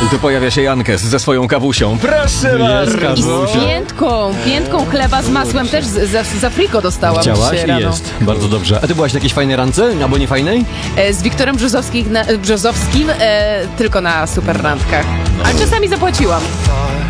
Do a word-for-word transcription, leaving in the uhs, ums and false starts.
I tu pojawia się Jankes ze swoją kawusią. Proszę Jest bardzo. I z piętką, piętką chleba z masłem też z, z, z Afriko dostałam Chciałaś dzisiaj i rano. jest. Bardzo dobrze. A ty byłaś na jakiejś fajnej randce? Albo nie fajnej? E, Z Wiktorem Brzozowskim, na, Brzozowskim e, tylko na super randkach. Ale czasami zapłaciłam.